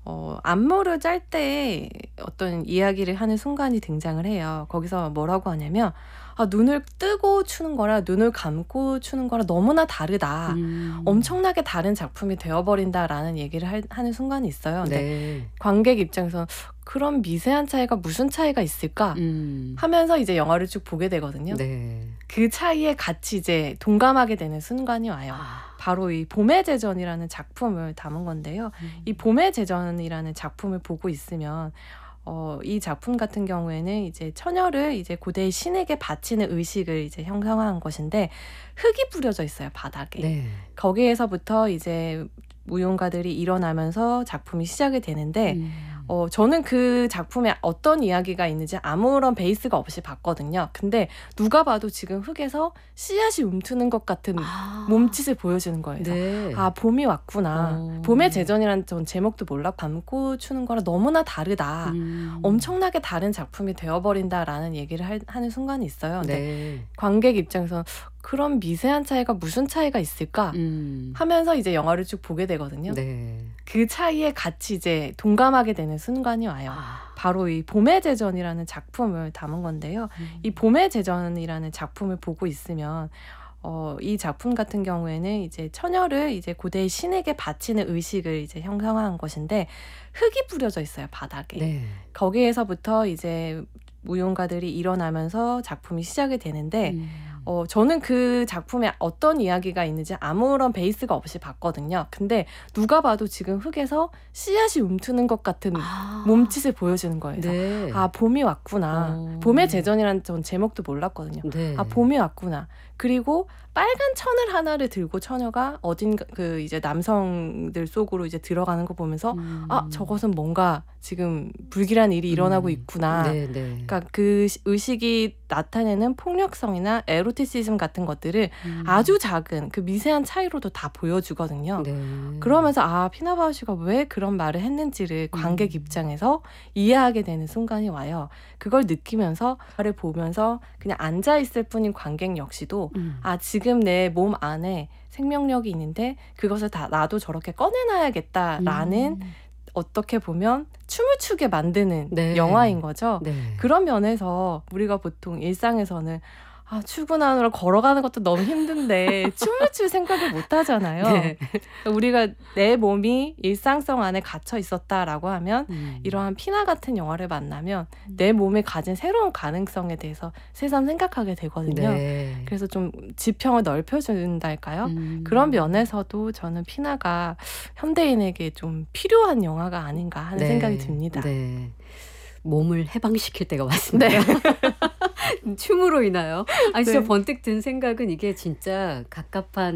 안무를 짤 때 어떤 이야기를 하는 순간이 등장을 해요. 거기서 뭐라고 하냐면 눈을 뜨고 추는 거랑 눈을 감고 추는 거랑 너무나 다르다. 엄청나게 다른 작품이 되어버린다라는 얘기를 하는 순간이 있어요. 근데 네. 관객 입장에서 그런 미세한 차이가 무슨 차이가 있을까 하면서 이제 영화를 쭉 보게 되거든요. 네. 그 차이에 같이 이제 동감하게 되는 순간이 와요. 바로 이 봄의 제전이라는 작품을 담은 건데요. 이 봄의 제전이라는 작품을 보고 있으면 이 작품 같은 경우에는 이제 처녀를 이제 고대의 신에게 바치는 의식을 이제 형상화한 것인데 흙이 뿌려져 있어요, 바닥에. 네. 거기에서부터 이제 무용가들이 일어나면서 작품이 시작이 되는데 저는 그 작품에 어떤 이야기가 있는지 아무런 베이스가 없이 봤거든요. 근데 누가 봐도 지금 흙에서 씨앗이 움트는 것 같은 몸짓을 보여주는 거예요. 네. 봄이 왔구나. 봄의 제전이라는 전 제목도 몰라. 감고 추는 거랑 너무나 다르다. 엄청나게 다른 작품이 되어버린다라는 얘기를 하는 순간이 있어요. 근데 네. 관객 입장에서 그런 미세한 차이가 무슨 차이가 있을까 하면서 이제 영화를 쭉 보게 되거든요. 네. 그 차이에 같이 이제 동감하게 되는 순간이 와요. 바로 이 봄의 제전이라는 작품을 담은 건데요. 이 봄의 제전이라는 작품을 보고 있으면 이 작품 같은 경우에는 이제 처녀를 이제 고대의 신에게 바치는 의식을 이제 형상화한 것인데 흙이 뿌려져 있어요, 바닥에. 네. 거기에서부터 이제 무용가들이 일어나면서 작품이 시작이 되는데 저는 그 작품에 어떤 이야기가 있는지 아무런 베이스가 없이 봤거든요. 근데 누가 봐도 지금 흙에서 씨앗이 움트는 것 같은 몸짓을 보여주는 거예요. 네. 봄이 왔구나. 봄의 제전이라는 전 제목도 몰랐거든요. 네. 봄이 왔구나. 그리고 빨간 천을 하나를 들고 처녀가 어딘가 그 이제 남성들 속으로 이제 들어가는 거 보면서 저것은 뭔가 지금 불길한 일이 일어나고 있구나. 네, 네. 그러니까 그 의식이 나타내는 폭력성이나 에로티시즘 같은 것들을 아주 작은 그 미세한 차이로도 다 보여주거든요. 네. 그러면서 피나바우시가 왜 그런 말을 했는지를 관객 입장에서 이해하게 되는 순간이 와요. 그걸 느끼면서 를 보면서 그냥 앉아있을 뿐인 관객 역시도 지금 내 몸 안에 생명력이 있는데 그것을 다 나도 저렇게 꺼내놔야겠다라는 어떻게 보면 춤을 추게 만드는 네. 영화인 거죠. 네. 그런 면에서 우리가 보통 일상에서는 출근하느라 걸어가는 것도 너무 힘든데 춤을 출 생각을 못 하잖아요. 네. 우리가 내 몸이 일상성 안에 갇혀 있었다라고 하면 이러한 피나 같은 영화를 만나면 내 몸에 가진 새로운 가능성에 대해서 새삼 생각하게 되거든요. 네. 그래서 좀 지평을 넓혀준달까요? 그런 면에서도 저는 피나가 현대인에게 좀 필요한 영화가 아닌가 하는 생각이 듭니다. 네. 몸을 해방시킬 때가 왔습니다. 네. 춤으로 인하여. 진짜 네. 번뜩 든 생각은 이게 진짜 갑갑한